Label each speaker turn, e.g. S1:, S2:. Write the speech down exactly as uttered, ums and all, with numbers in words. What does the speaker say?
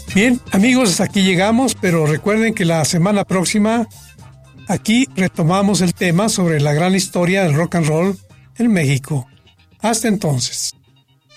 S1: Bien, amigos, hasta aquí llegamos, pero recuerden que la semana próxima aquí retomamos el tema sobre la gran historia del rock and roll en México. Hasta entonces.